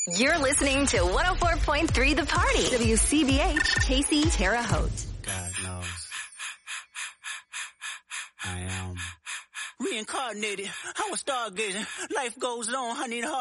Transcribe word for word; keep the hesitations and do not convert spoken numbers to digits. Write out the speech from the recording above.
You're listening to one oh four point three The Party. W C B H, Casey, Terre Haute. God knows. I am reincarnated. I was stargazing. Life goes on. I need a